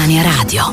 Albania Radio.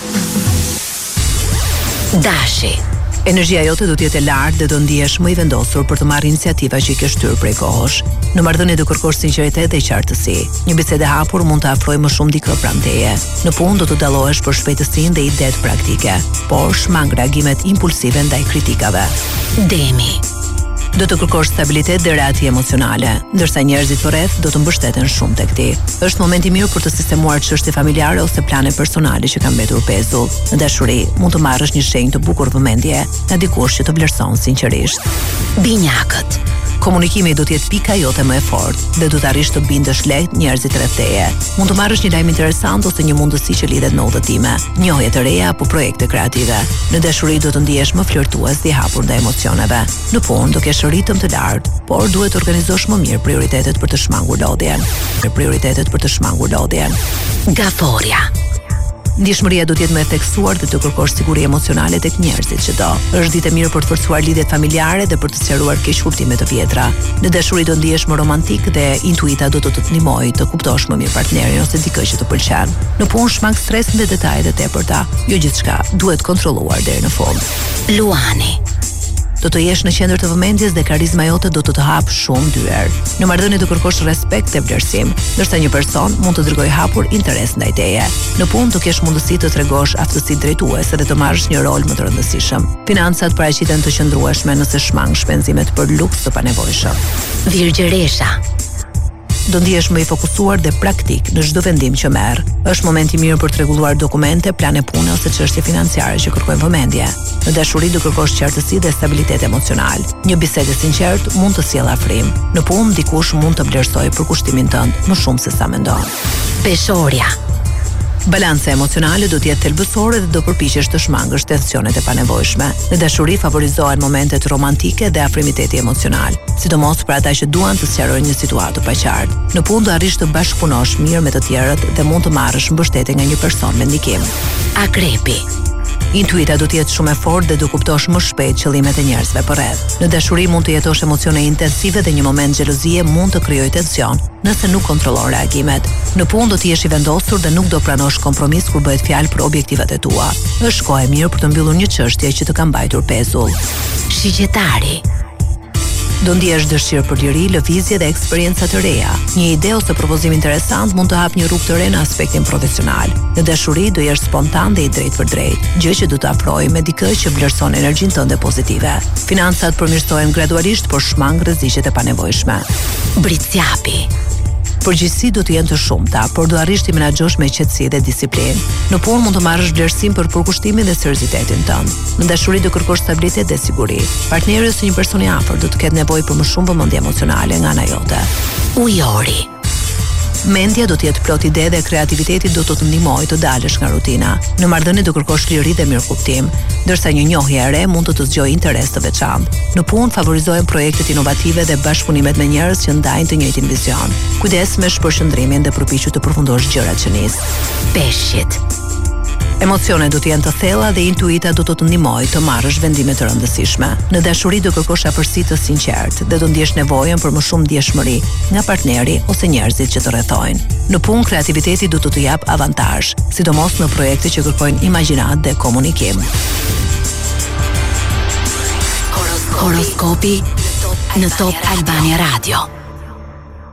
Dashi. Energjia jote do të jetë e lartë dhe do ndihesh më i vendosur për të marrë iniciativa që i ke shtyrë prej kohësh. Në marrëdhënie do kërkosh sinqeritet dhe qartësi. Një bisedë e hapur mund të afrojë më shumë dikë pranë teje. Në punë do të dallohesh për shpejtësinë dhe idetë praktike, por shmang reagimet impulsive ndaj kritikave. Demi. Do të kërkosh stabilitet dhe reati emocionale, ndërsa njerëzit përreth do të mbështeten shumë tek ti. Është momenti mirë për të sistemuar çështje familjare ose plane personale që kanë mbetur pezull. Në dashuri, mund të marrësh një shenjë të bukur vëmendje nga dikush që të vlerëson sinqerisht. Binjakët. Komunikimi do të jetë pika jote më e fortë dhe do të arrish të bindesh lehtë njerëzit rreth teje. Mund të marrësh një lajm interesant ose një mundësi që lidhet me udhëtime, njohje të reja apo projekte kreative. Në dashuri do të ndihesh më flirtues dhe i hapur ndaj emocioneve. Në punë do kesh ritëm të lartë, por duhet të organizosh më mirë prioritetet për të shmangur lodhjen. Gaforja. Ndjeshmëria do të jetë më e theksuar dhe të kërkosh siguri emocionale tek njerëzit që do. Është ditë e mirë për të forcuar lidhjet familjare dhe për të sqaruar keqkuptime të vjetra. Në dashuri do ndihesh më romantik dhe intuita do të të ndihmojë të kuptosh më mirë partnerin ose dikë që të pëlqen. Në punë shmang stresin dhe detajet e tepërta. Jo gjithçka duhet kontrolluar deri në fund. Luani. Do të jesh në qendër të vëmendjes dhe karizma jote do të hap shumë dyer. Në marrëdhënie do kërkosh respekt dhe vlerësim, ndërsa një person mund të dërgojë hapur interes ndaj teje. Në punë do kesh mundësi të tregosh aftësi drejtuese dhe të marrësh një rol më të rëndësishëm. Financat paraqiten të qëndrueshme nëse shmang shpenzimet për luks të panevojshëm. Virgjëresha. Do ndihesh më i fokusuar dhe praktik në çdo vendim që merr. Është momenti i mirë për të rregulluar dokumente, plane pune ose çështje financiare që kërkojnë vëmendje. Në dashuri do kërkosh qartësi dhe stabilitet emocional. Një bisedë e sinqertë mund të sjellë afrim. Në punë dikush mund të vlerësojë përkushtimin tënd më shumë se sa mendon. Peshorja. Balanca emocionale do të jetë thelbësore dhe do përpiqesh të shmangësh tensionet e panevojshme. Në dashuri favorizohen momentet romantike dhe afrimiteti emocional, sidomos për ata që duan të sqarojnë një situatë të paqartë. Në punë do arrish të bashkëpunosh mirë me të tjerët dhe mund të marrësh mbështetje nga një person me ndikim. Akrepi. Intuita do të jetë shumë e fortë dhe do kuptosh më shpejt qëllimet e njerëzve përreth. Në dashuri mund të jetosh emocione intensive dhe një moment xhelozie mund të krijojë tension nëse nuk kontrollon reagimet. Në punë do të jesh i vendosur dhe nuk do pranosh kompromis kur bëhet fjalë për objektivat e tua. Është kohë e mirë për të mbyllur një çështje që të ka mbajtur pezull. Shigjetari. Do ndihesh dëshirë për liri, lëvizje dhe eksperienca të reja. Një ide ose propozim interesant mund të hap një rrugë të re në aspektin profesional. Në dashuri do jesh spontan dhe i drejtë për drejtë, gjë që do të afrojë me dikë që vlerëson energjinë tënde pozitive. Financat përmirësohen gradualisht, por shmang rreziqet e panevojshme. Britsjapi. Përgjegjësi do të jenë të shumta, por do arrish të menaxhosh me qetësi dhe disiplinë. Në punë mund të marrësh vlerësim për përkushtimin dhe seriozitetin tënd. Në dashuri do kërkosh stabilitet dhe siguri. Partneri ose një person i afërt do të ketë nevojë për më shumë vëmendje emocionale nga ana jote. Ujori. Mendja do të jetë plot ide dhe kreativiteti do të ndihmojë të dalësh nga rutina. Në marrëdhënie do kërkosh liri dhe mirëkuptim, ndërsa një njohje e re mund të zgjojë interes të veçantë. Në punë favorizohen projektet inovative dhe bashkëpunimet me njerëz që ndajnë të njëjtin vizion. Kujdes me shpërqendrimin dhe përpiqu të përfundosh gjërat që nis. Peshqit. Emocionet do të jenë të thella dhe intuita do të ndihmojë të marrësh vendime të rëndësishme. Në dashuri do kërkosh afërsi të sinqertë dhe do ndjesh nevojën për më shumë ndjeshmëri nga partneri ose njerëzit që të rrethojnë. Në punë kreativiteti do të jap avantazh, sidomos në projekte që kërkojnë imagjinat dhe komunikim. Horoskopi në Top Albania Radio.